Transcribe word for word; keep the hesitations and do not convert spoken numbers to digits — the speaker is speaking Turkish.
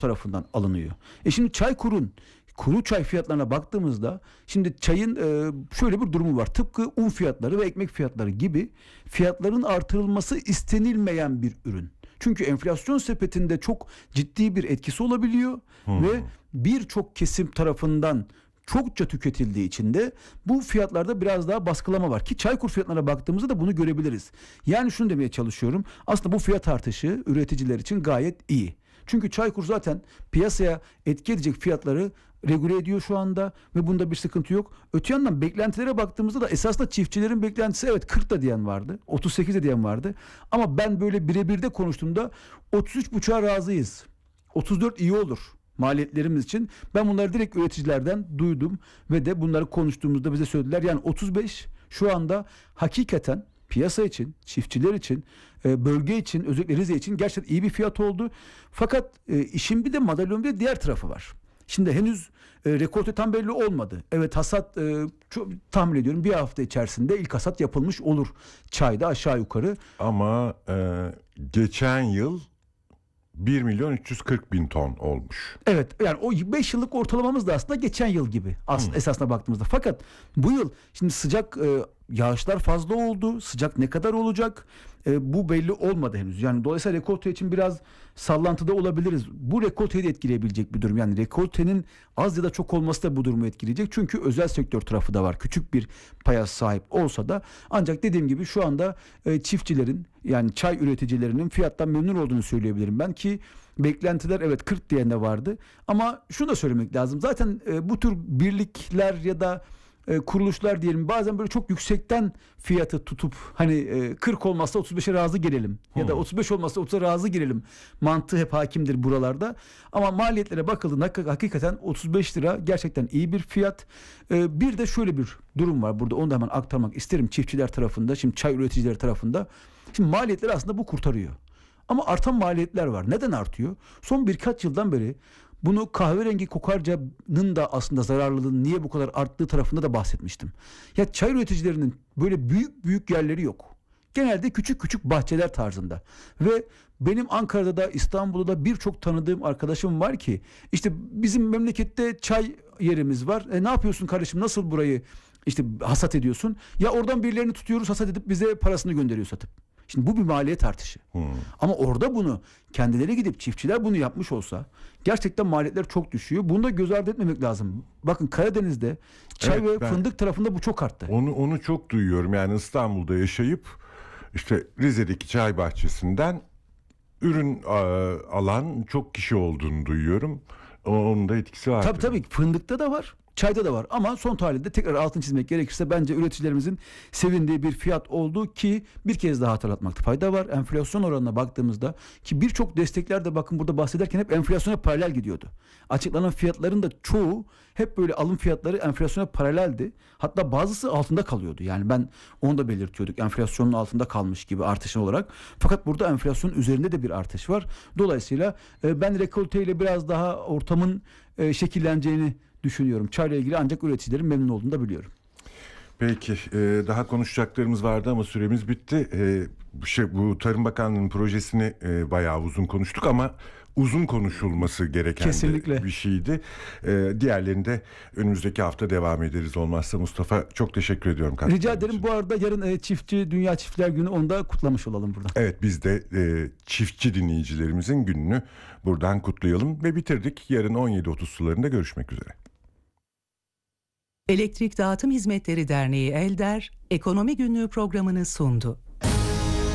tarafından alınıyor. E şimdi Çaykur'un kuru çay fiyatlarına baktığımızda şimdi çayın e, şöyle bir durumu var. Tıpkı un fiyatları ve ekmek fiyatları gibi fiyatların artırılması istenilmeyen bir ürün. Çünkü enflasyon sepetinde çok ciddi bir etkisi olabiliyor hmm. ve birçok kesim tarafından çokça tüketildiği için de bu fiyatlarda biraz daha baskılama var ki Çaykur fiyatlarına baktığımızda da bunu görebiliriz. Yani şunu demeye çalışıyorum. Aslında bu fiyat artışı üreticiler için gayet iyi. Çünkü Çaykur zaten piyasaya etki edecek fiyatları regüle ediyor şu anda ve bunda bir sıkıntı yok. Öte yandan beklentilere baktığımızda da esasında çiftçilerin beklentisi evet kırk da diyen vardı. otuz sekiz de diyen vardı. Ama ben böyle birebir de konuştuğumda otuz üç buçuğa razıyız. otuz dört iyi olur maliyetlerimiz için. Ben bunları direkt üreticilerden duydum ve de bunları konuştuğumuzda bize söylediler. Yani otuz beş şu anda hakikaten piyasa için, çiftçiler için, bölge için, özellikle Rize için gerçekten iyi bir fiyat oldu. Fakat işin bir de madalyonun bir diğer tarafı var. Şimdi henüz e, rekolte tam belli olmadı. Evet hasat e, çok, tahmin ediyorum bir hafta içerisinde ilk hasat yapılmış olur çayda aşağı yukarı. Ama e, geçen yıl bir milyon üç yüz kırk bin ton olmuş. Evet yani o beş yıllık ortalamamız da aslında geçen yıl gibi aslında hmm. esasına baktığımızda. Fakat bu yıl şimdi sıcak e, yağışlar fazla oldu. Sıcak ne kadar olacak? E, bu belli olmadı henüz. Yani dolayısıyla rekolte için biraz sallantıda olabiliriz. Bu rekolteyi de etkileyebilecek bir durum. Yani rekoltenin az ya da çok olması da bu durumu etkileyecek. Çünkü özel sektör tarafı da var. Küçük bir paya sahip olsa da ancak dediğim gibi şu anda e, çiftçilerin yani çay üreticilerinin fiyattan memnun olduğunu söyleyebilirim ben ki beklentiler evet kırk diyen de vardı. Ama şunu da söylemek lazım. Zaten e, bu tür birlikler ya da E, kuruluşlar diyelim bazen böyle çok yüksekten fiyatı tutup hani e, kırk olmazsa otuz beşe razı gelelim ya da otuz beş olmazsa otuza razı gelelim mantığı hep hakimdir buralarda. Ama maliyetlere bakıldığında hakikaten otuz beş lira gerçekten iyi bir fiyat. E, bir de şöyle bir durum var burada, onu da hemen aktarmak isterim çiftçiler tarafında, şimdi çay üreticileri tarafında. Şimdi maliyetleri aslında bu kurtarıyor. Ama artan maliyetler var. Neden artıyor? Son birkaç yıldan beri bunu kahverengi kokarcanın da aslında zararlılığının niye bu kadar arttığı tarafında da bahsetmiştim. Ya çay üreticilerinin böyle büyük büyük yerleri yok. Genelde küçük küçük bahçeler tarzında. Ve benim Ankara'da da İstanbul'da da birçok tanıdığım arkadaşım var ki işte bizim memlekette çay yerimiz var. E ne yapıyorsun kardeşim, nasıl burayı işte hasat ediyorsun? Ya oradan birilerini tutuyoruz, hasat edip bize parasını gönderiyor satıp. Şimdi bu bir maliyet artışı. Hmm. Ama orada bunu kendileri gidip çiftçiler bunu yapmış olsa gerçekten maliyetler çok düşüyor. Bunu da göz ardı etmemek lazım. Bakın Karadeniz'de çay evet, ve fındık tarafında bu çok arttı. Onu onu çok duyuyorum. Yani İstanbul'da yaşayıp işte Rize'deki çay bahçesinden ürün a, alan çok kişi olduğunu duyuyorum. Onun da etkisi var. Tabii tabii fındıkta da var. Çayda da var ama son tahlilde tekrar altını çizmek gerekirse bence üreticilerimizin sevindiği bir fiyat oldu ki bir kez daha hatırlatmakta fayda var. Enflasyon oranına baktığımızda ki birçok destekler de bakın burada bahsederken hep enflasyona paralel gidiyordu. Açıklanan fiyatların da çoğu hep böyle alım fiyatları enflasyona paraleldi. Hatta bazısı altında kalıyordu. Yani ben onu da belirtiyorduk. Enflasyonun altında kalmış gibi artışın olarak. Fakat burada enflasyonun üzerinde de bir artış var. Dolayısıyla ben rekolteyle biraz daha ortamın şekilleneceğini düşünüyorum. Çayla ilgili ancak üreticilerin memnun olduğunu da biliyorum. Peki e, daha konuşacaklarımız vardı ama süremiz bitti. E, bu, şey, bu Tarım Bakanlığı'nın projesini e, bayağı uzun konuştuk ama uzun konuşulması gereken kesinlikle bir şeydi. E, diğerlerini de önümüzdeki hafta devam ederiz olmazsa. Mustafa çok teşekkür ediyorum. Rica ederim. Için. Bu arada yarın e, çiftçi Dünya Çiftçiler Günü, onu da kutlamış olalım burada. Evet, biz de e, çiftçi dinleyicilerimizin gününü buradan kutlayalım ve bitirdik. Yarın on yedi otuz sularında görüşmek üzere. Elektrik Dağıtım Hizmetleri Derneği Elder, Ekonomi Günlüğü programını sundu.